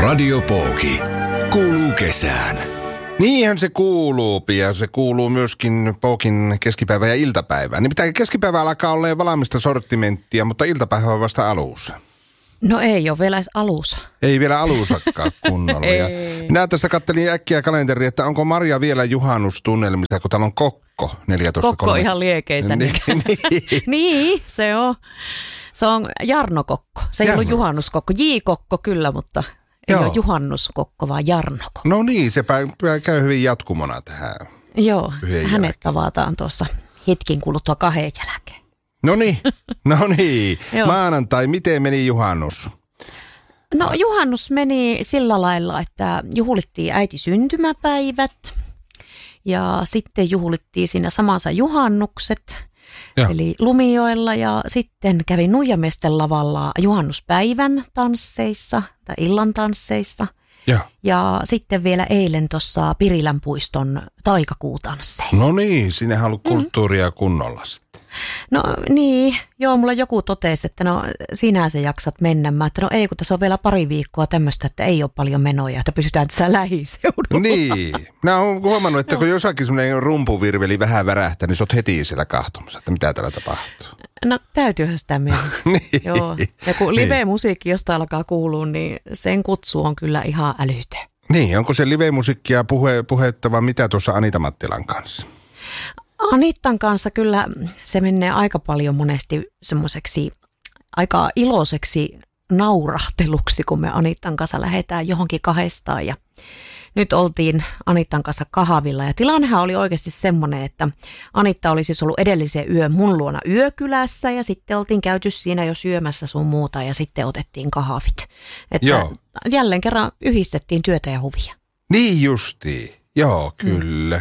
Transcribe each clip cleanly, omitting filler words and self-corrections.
Radio Pooki. Kuuluu kesään. Niinhän se kuuluu, ja se kuuluu myöskin Pookin keskipäivä ja iltapäivään. Nimittäin keskipäivä alkaa olla valmista sortimenttia, mutta iltapäivä on vasta alussa. No ei ole vielä edes alussa. Ei vielä alusakaan kunnolla. Minä tässä kattelin äkkiä kalenteri, että onko Marja vielä juhannustunnelmissa, kun täällä on Kokko 14.3. Kokko ihan liekeisä. Niin, se on. Se on Jarno Kokko. Se ei ollut juhannuskokko. J-kokko kyllä, mutta ei ole juhannuskokko, vaan Jarno Kokko. No niin, se käy hyvin jatkumona tähän. Joo, hänet tavataan tuossa hetkin kuluttua 2 jälkeen. No niin. Maanantai, miten meni juhannus? No juhannus meni sillä lailla, että juhlittiin äiti syntymäpäivät ja sitten juhlittiin siinä samassa juhannukset. Eli Lumijoella ja sitten kävin Nuijamiesten lavalla juhannuspäivän tansseissa tai illan tansseissa. Ja sitten vielä eilen tuossa Pirilän puiston taikakuutansseissa. No niin, sinnehän on ollut kulttuuria kunnolla sitten. No niin, mulla joku totesi, että no sinä se jaksat mennä. Mä että no ei, kun tässä on vielä 2 viikkoa tämmöistä, että ei ole paljon menoja, että pysytään tässä lähiseudulla. Niin, mä oon huomannut, että kun jossakin semmoinen rumpuvirveli vähän värähtää, niin sä oot heti siellä kahtomassa, että mitä täällä tapahtuu. No täytyyhän sitä mennä. Niin. Joo. Ja kun live-musiikki josta alkaa kuulua, niin sen kutsu on kyllä ihan älytön. Niin, onko se live-musiikkia puhettava mitä tuossa Anita Mattilan kanssa? Anittan kanssa kyllä se menee aika paljon monesti semmoiseksi aika iloiseksi naurahteluksi, kun me Anittan kanssa lähdetään johonkin 2 ja nyt oltiin Anittan kanssa kahvilla ja tilannehan oli oikeasti semmoinen, että Anitta oli siis ollut edellisen yön mun luona yökylässä ja sitten oltiin käyty siinä jo syömässä sun muuta ja sitten otettiin kahvit. Että jälleen kerran yhdistettiin työtä ja huvia. Niin justiin. Joo, kyllä.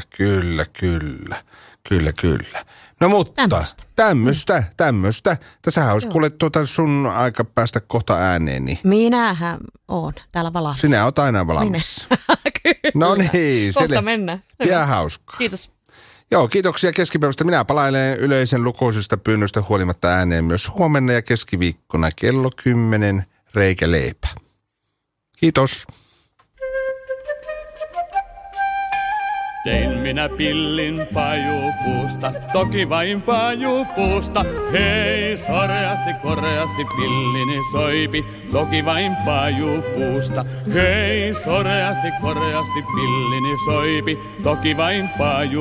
No mutta tämmöistä. Tässähän olisi kuule sun aika päästä kohta ääneen. Niin. Minähän oon täällä valmis. Sinä oot aina valmis. Kyllä. No niin. Kohta mennään. Ihan hauskaa. Kiitos. Joo, kiitoksia keskipäivästä. Minä palailen yleisen lukuisista pyynnöstä huolimatta ääneen myös huomenna ja keskiviikkona kello 10 reikäleipä. Kiitos. Tein minä pillin pajupuusta, toki vain pajupuusta. Hei, soreasti, koreasti pillini soipi, toki vain pajupuusta. Hei, soreasti, koreasti pillini soipi, toki vain